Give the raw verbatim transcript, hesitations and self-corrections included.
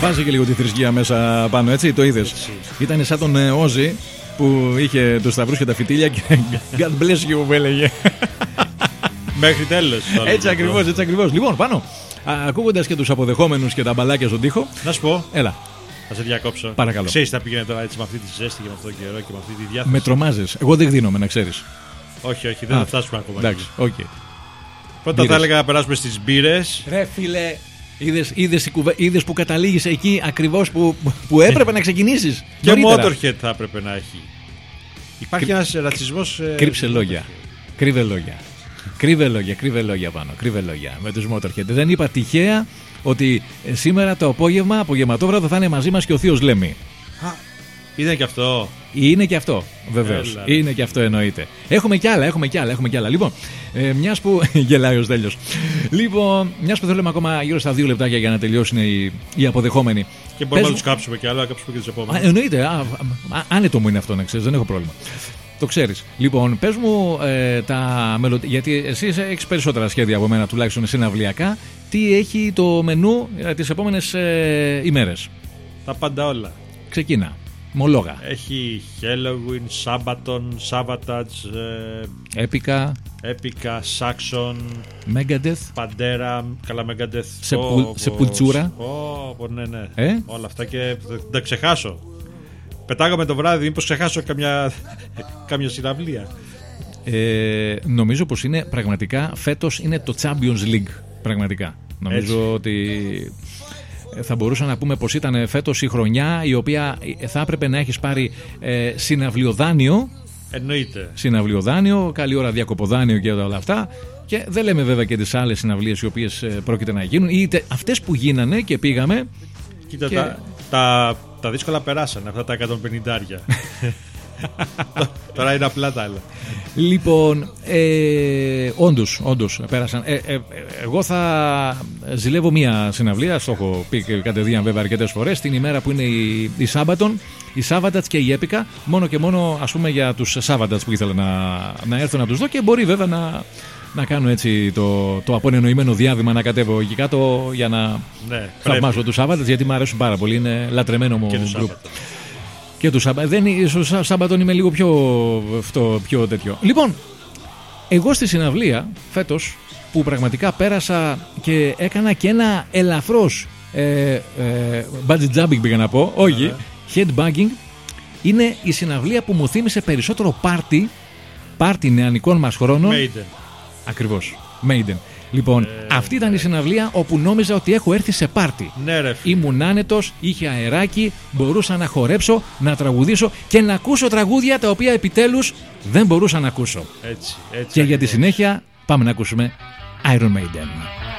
Βάζει και λίγο τη θρησκεία μέσα πάνω, έτσι, το είδες. Ήταν σαν τον Όζη που είχε τους σταυρούς και τα φυτίλια και God bless you που έλεγε. Μέχρι τέλος. Έτσι ακριβώς, έτσι ακριβώς. Λοιπόν, πάνω, ακούγοντας και τους αποδεχόμενους και τα μπαλάκια στον τοίχο. Να σου πω. Έλα. Θα σε διακόψω. Παρακαλώ. Ξέρεις τι θα πήγαινε τώρα έτσι με αυτή τη ζέστη και με αυτόν τον καιρό και με αυτή τη διάθεση. Με τρομάζεις. Εγώ δεν γδίνομαι, να ξέρεις. Όχι, όχι, δεν Α, θα φτάσουμε ακόμα. Εντάξει, οκ. Okay. Πρώτα μπήρες. Θα έλεγα να περάσουμε στις μπύρες. Ρε φίλε, είδες, είδες, είδες που καταλήγεις εκεί ακριβώς που, που έπρεπε να ξεκινήσεις. Και Motorhead θα έπρεπε να έχει. Υπάρχει Κρυ... ένας ρατσισμός. Κρύψε λόγια. Κρύβε λόγια. Κρύβε λόγια, κρύβε λόγια πάνω. Κρύβε λόγια με τους Motorhead. Δεν είπα τυχαία ότι σήμερα το απόγευμα, απογευματόβραδο, θα είναι μαζί μας και ο Θείος Λέμι. Α, είναι και αυτό. Είναι και αυτό, βεβαίως. Είναι και αυτό, εννοείται. Έχουμε κι άλλα, έχουμε κι άλλα, έχουμε κι άλλα. Λοιπόν, ε, μιας που. Γελάει ο Στέλιος. Λοιπόν, μιας που θέλουμε ακόμα γύρω στα δύο λεπτάκια για να τελειώσουν οι, οι αποδεχόμενοι. Και μπορούμε να τους κάψουμε κι άλλα, να κάψουμε και τους επόμενους. Εννοείται. Α, α, άνετο μου είναι αυτό, να ξέρεις, δεν έχω πρόβλημα. Το ξέρεις. Λοιπόν, πες μου ε, τα μελλοντικά. Γιατί εσύ έχεις περισσότερα σχέδια από μένα, τουλάχιστον συναυλιακά. Τι έχει το μενού ε, τις επόμενες ε, ημέρες? Τα πάντα όλα. Ξεκίνα. Μολόγα. Έχει Halloween, Sabaton, Savatage, ε, Έπικα. Έπικα, Saxon, Megadeth, Παντέρα, καλά Megadeth. Σεπου, oh, Σεπουλτσούρα. Oh, oh, ναι, ναι. Ε? Όλα αυτά και δεν τα ξεχάσω. Πετάγαμε το βράδυ, μήπως ξεχάσω καμιά, καμιά συναυλία. Ε, νομίζω πως είναι πραγματικά φέτος είναι το Champions League. Πραγματικά. Νομίζω έτσι. Ότι θα μπορούσαμε να πούμε πως ήταν φέτος η χρονιά η οποία θα έπρεπε να έχεις πάρει ε, συναυλιοδάνειο. Εννοείται. Συναυλιοδάνειο, καλή ώρα διακοποδάνειο και όλα αυτά. Και δεν λέμε βέβαια και τις άλλες συναυλίες οι οποίες ε, πρόκειται να γίνουν, είτε αυτές που γίνανε και πήγαμε. Κοίτα, και... τα, τα, τα δύσκολα περάσανε αυτά τα εκατόν πενήντα. Τώρα είναι απλά τα άλλα. Λοιπόν, ε, όντως, όντως πέρασαν. Ε, ε, ε, εγώ θα ζηλεύω μία συναυλία, το έχω πει κατεδίαν βέβαια αρκετές φορές, την ημέρα που είναι η, η Σάμπατον, η Savatage και η Έπικα, μόνο και μόνο ας πούμε για τους Savatage που ήθελα να, να έρθω να τους δω και μπορεί βέβαια να, να κάνω έτσι το, το απονενοημένο διάβημα να κατέβω εκεί κάτω για να ναι, θαυμάσω τους Savatage, γιατί μου αρέσουν πάρα πολύ, είναι λατρεμένο μου γκρουπ. Και του Σάμπατον είμαι λίγο πιο, αυτό, πιο τέτοιο. Λοιπόν, εγώ στη συναυλία φέτος που πραγματικά πέρασα και έκανα και ένα ελαφρώς ε, ε, bungee jumping πήγα να πω, όχι, headbanging, είναι η συναυλία που μου θύμισε περισσότερο πάρτι, πάρτι νεανικών μας χρόνων. Maiden. Ακριβώς, Maiden. Λοιπόν, ε, αυτή ήταν η συναυλία όπου νόμιζα ότι έχω έρθει σε πάρτι. Ναι, ρε, ήμουν άνετος, είχε αεράκι, μπορούσα να χορέψω, να τραγουδήσω και να ακούσω τραγούδια τα οποία επιτέλους δεν μπορούσα να ακούσω. Έτσι, έτσι. Και για τη συνέχεια πάμε να ακούσουμε Iron Maiden.